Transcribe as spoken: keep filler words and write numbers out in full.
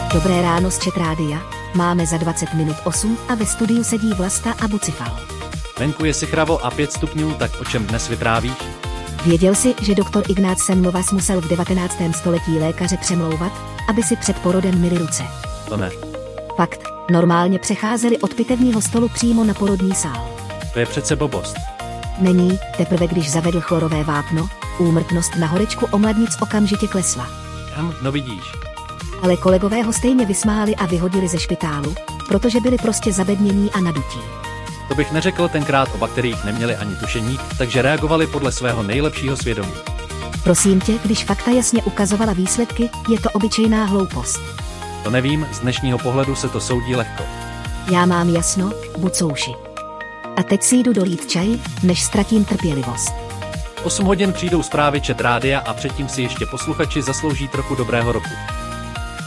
Dobré ráno z Chat Rádia, máme za dvacet minut osm a ve studiu sedí Vlasta a Bucifal. Venku je sichravo a pět stupňů, tak o čem dnes vyprávíš? Věděl jsi, že doktor Ignác Semmelweis musel v devatenáctém století lékaře přemlouvat, aby si před porodem myli ruce? To ne. Fakt, normálně přecházeli od pitevního stolu přímo na porodní sál. To je přece blbost. Není, teprve když zavedl chlorové vápno, úmrtnost na horečku omladnic okamžitě klesla. Hm, no vidíš. Ale kolegové ho stejně vysmáli a vyhodili ze špitálu, protože byli prostě zabednění a nadutí. To bych neřekl, tenkrát o bakteriích neměli ani tušení, takže reagovali podle svého nejlepšího svědomí. Prosím tě, když fakta jasně ukazovala výsledky, je to obyčejná hloupost. To nevím, z dnešního pohledu se to soudí lehko. Já mám jasno, bucouši. A teď si jdu dolít čaj, než ztratím trpělivost. osm hodin přijdou zprávy Chat Rádia a předtím si ještě posluchači zaslouží trochu dobrého roku.